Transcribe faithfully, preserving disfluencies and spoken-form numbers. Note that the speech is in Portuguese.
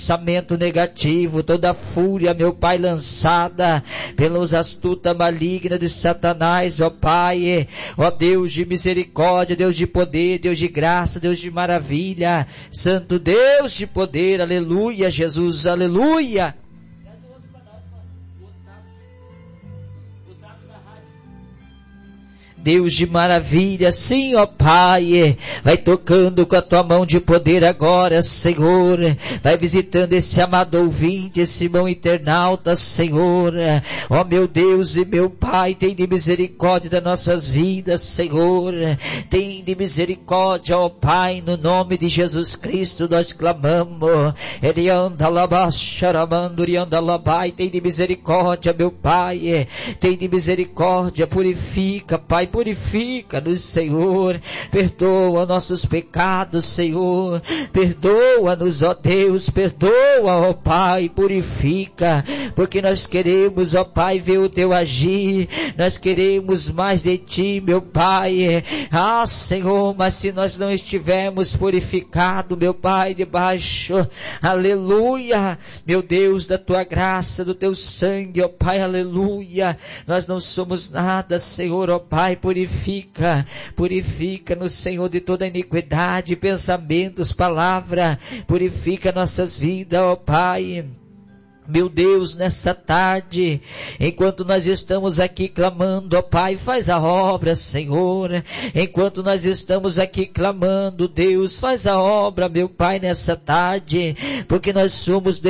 pensamento negativo, toda fúria, meu Pai, lançada pelos astuta maligna de Satanás, ó Pai, ó Deus de misericórdia, Deus de poder, Deus de graça, Deus de maravilha, Santo Deus de poder, aleluia, Jesus, aleluia. Deus de maravilha, sim, ó Pai, vai tocando com a tua mão de poder agora, Senhor, vai visitando esse amado ouvinte, esse irmão internauta, Senhor, ó meu Deus e meu Pai, tem de misericórdia das nossas vidas, Senhor, tem de misericórdia, ó Pai, no nome de Jesus Cristo nós clamamos, Ele anda lá, charamando, Ele anda lá, Pai, tem de misericórdia, meu Pai, tem de misericórdia, purifica, Pai, purifica-nos, Senhor, perdoa nossos pecados, Senhor, perdoa-nos, ó Deus, perdoa, ó Pai, purifica, porque nós queremos, ó Pai, ver o Teu agir, nós queremos mais de Ti, meu Pai, ah, Senhor, mas se nós não estivermos purificados, meu Pai, debaixo, aleluia, meu Deus, da Tua graça, do Teu sangue, ó Pai, aleluia, nós não somos nada, Senhor, ó Pai, purifica, purifica-nos, Senhor, de toda iniquidade, pensamentos, palavra, purifica nossas vidas, ó Pai. Meu Deus, nessa tarde, enquanto nós estamos aqui clamando, ó Pai, faz a obra, Senhor. Enquanto nós estamos aqui clamando, Deus, faz a obra, meu Pai, nessa tarde, porque nós somos